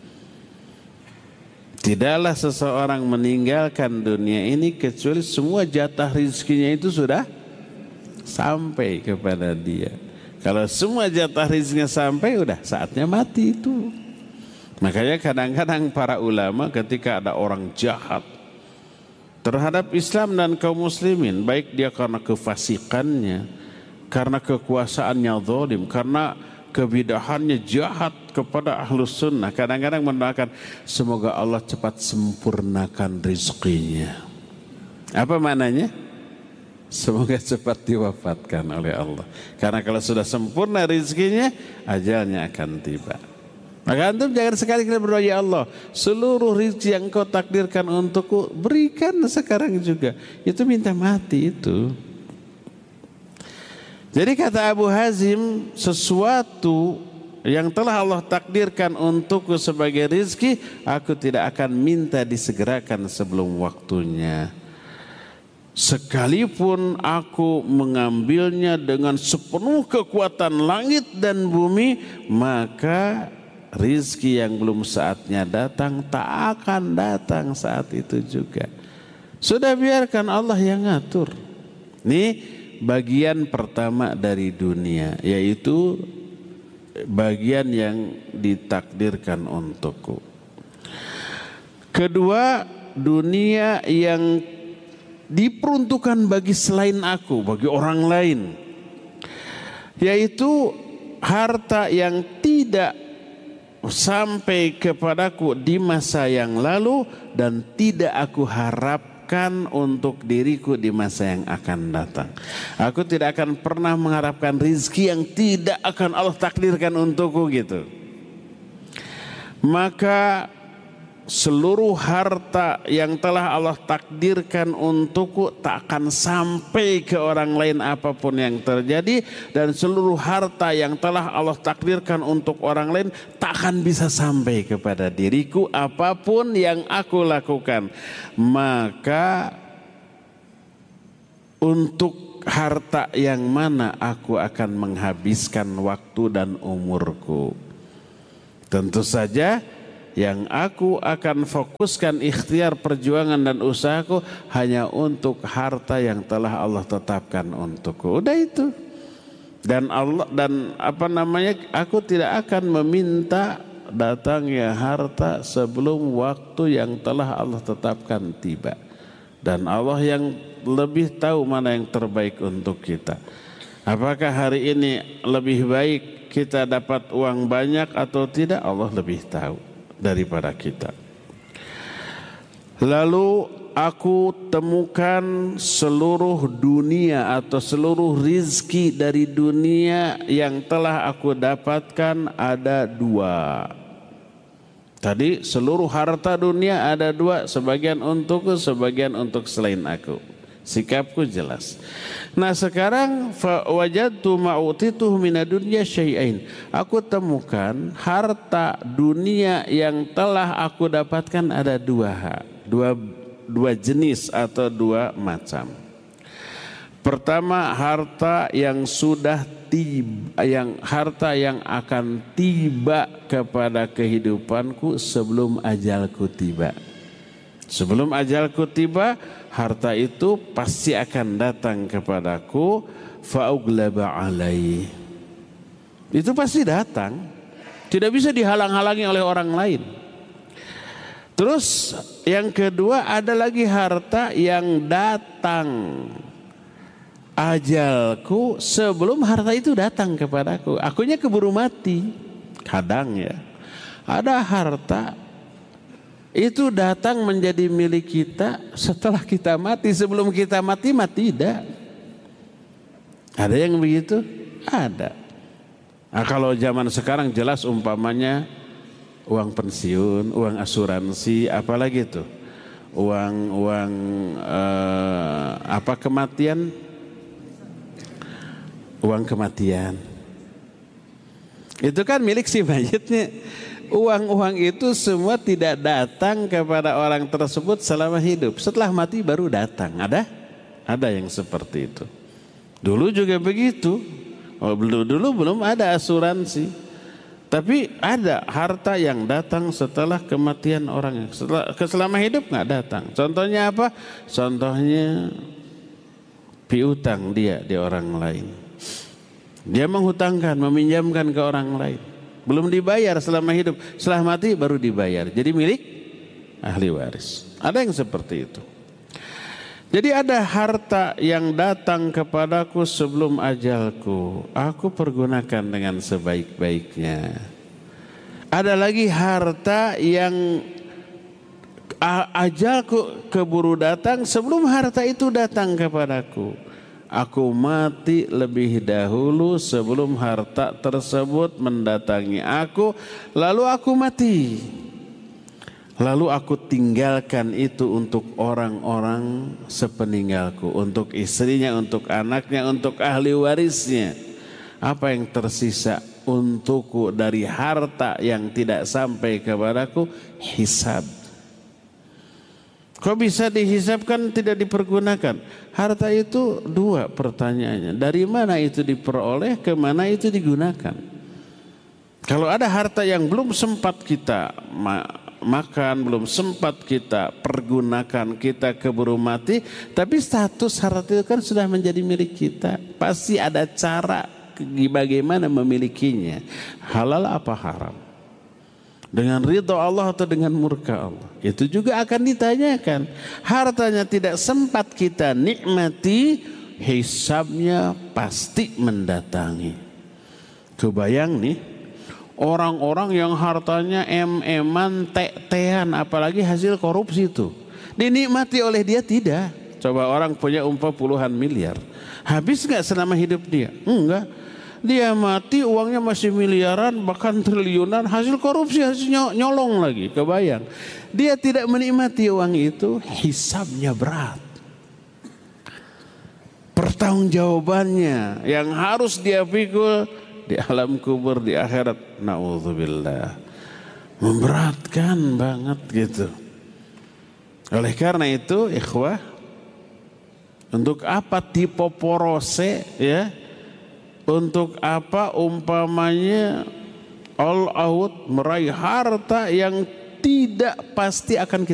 Tidaklah seseorang meninggalkan dunia ini kecuali semua jatah rizkinya itu sudah sampai kepada dia. Kalau semua jatah rizkinya sampai, udah saatnya mati itu. Makanya kadang-kadang para ulama ketika ada orang jahat terhadap Islam dan kaum muslimin, baik dia karena kefasikannya, karena kekuasaannya zalim, karena kebidahannya jahat kepada ahlus sunnah, kadang-kadang mendoakan semoga Allah cepat sempurnakan rizkinya. Apa maknanya? Semoga cepat diwafatkan oleh Allah. Karena kalau sudah sempurna rizkinya, ajalnya akan tiba. Maka antum jangan sekali-kali berdoa, ya Allah, seluruh rizki yang Kau takdirkan untukku berikan sekarang juga. Itu minta mati itu. Jadi kata Abu Hazim, sesuatu yang telah Allah takdirkan untukku sebagai rizki, aku tidak akan minta disegerakan sebelum waktunya. Sekalipun aku mengambilnya dengan sepenuh kekuatan langit dan bumi, maka rizki yang belum saatnya datang tak akan datang saat itu juga. Sudah biarkan Allah yang ngatur. Ini bagian pertama dari dunia, yaitu bagian yang ditakdirkan untukku. Kedua, dunia yang diperuntukkan bagi selain aku, bagi orang lain, yaitu harta yang tidak sampai kepadaku di masa yang lalu dan tidak aku harapkan untuk diriku di masa yang akan datang. Aku tidak akan pernah mengharapkan rizki yang tidak akan Allah takdirkan untukku gitu. Maka seluruh harta yang telah Allah takdirkan untukku tak akan sampai ke orang lain apapun yang terjadi, dan seluruh harta yang telah Allah takdirkan untuk orang lain tak akan bisa sampai kepada diriku apapun yang aku lakukan. Maka untuk harta yang mana aku akan menghabiskan waktu dan umurku? Tentu saja yang aku akan fokuskan ikhtiar perjuangan dan usahaku hanya untuk harta yang telah Allah tetapkan untukku. Udah itu. Dan Allah dan apa namanya, aku tidak akan meminta datangnya harta sebelum waktu yang telah Allah tetapkan tiba. Dan Allah yang lebih tahu mana yang terbaik untuk kita. Apakah hari ini lebih baik kita dapat uang banyak atau tidak, Allah lebih tahu daripada kita. Lalu aku temukan seluruh dunia atau seluruh rizki dari dunia yang telah aku dapatkan ada dua. Tadi seluruh harta dunia ada dua, sebagian untukku, sebagian untuk selain aku. Sikapku jelas. Nah sekarang fa wajadtu ma'utituhu minadunya syai'ain. Aku temukan harta dunia yang telah aku dapatkan ada dua, dua, dua jenis atau dua macam. Pertama, harta yang sudah tiba, yang harta yang akan tiba kepada kehidupanku sebelum ajalku tiba. Sebelum ajalku tiba, harta itu pasti akan datang kepadaku, fa'uglaba alaih. Itu pasti datang, tidak bisa dihalang-halangi oleh orang lain. Terus yang kedua, ada lagi harta yang datang ajalku sebelum harta itu datang kepadaku. Akunya keburu mati. Kadang ya, ada harta itu datang menjadi milik kita setelah kita mati. Sebelum kita mati, mati tidak. Ada yang begitu? Ada. Nah, kalau zaman sekarang jelas umpamanya uang pensiun, uang asuransi, apalagi itu uang uang eh, apa kematian, uang kematian. Itu kan milik si mayitnya. Uang-uang itu semua tidak datang kepada orang tersebut selama hidup. Setelah mati baru datang. Ada? Ada yang seperti itu. Dulu juga begitu. Oh, dulu, dulu belum ada asuransi. Tapi ada harta yang datang setelah kematian orang. Setelah, selama hidup nggak datang. Contohnya apa? Contohnya piutang dia di orang lain. Dia menghutangkan, meminjamkan ke orang lain. Belum dibayar selama hidup, setelah mati baru dibayar. Jadi milik ahli waris. Ada yang seperti itu. Jadi ada harta yang datang kepadaku sebelum ajalku, aku pergunakan dengan sebaik-baiknya. Ada lagi harta yang ajalku keburu datang sebelum harta itu datang kepadaku. Aku mati lebih dahulu sebelum harta tersebut mendatangi aku, lalu aku mati. Lalu aku tinggalkan itu untuk orang-orang sepeninggalku, untuk istrinya, untuk anaknya, untuk ahli warisnya. Apa yang tersisa untukku dari harta yang tidak sampai kepadaku? Hisab. Kok bisa dihisabkan tidak dipergunakan? Harta itu dua pertanyaannya. Dari mana itu diperoleh, ke mana itu digunakan? Kalau ada harta yang belum sempat kita ma makan, belum sempat kita pergunakan, kita keburu mati, tapi status harta itu kan sudah menjadi milik kita. Pasti ada cara bagaimana memilikinya. Halal apa haram? Dengan ridho Allah atau dengan murka Allah? Itu juga akan ditanyakan. Hartanya tidak sempat kita nikmati, hisabnya pasti mendatangi. Kebayang nih, orang-orang yang hartanya em-eman, te-tean, apalagi hasil korupsi itu, dinikmati oleh dia tidak. Coba orang punya umpah puluhan miliar, habis nggak selama hidup dia? Enggak. Dia mati uangnya masih miliaran, bahkan triliunan, hasil korupsi, hasil nyolong lagi. Kebayang, dia tidak menikmati uang itu, hisabnya berat. Pertanggungjawabannya yang harus dia pikul di alam kubur, di akhirat, naudzubillah, memberatkan banget gitu. Oleh karena itu, ikhwah, untuk apa tipe porose ya? Untuk apa umpamanya all out, meraih harta yang tidak pasti akan kita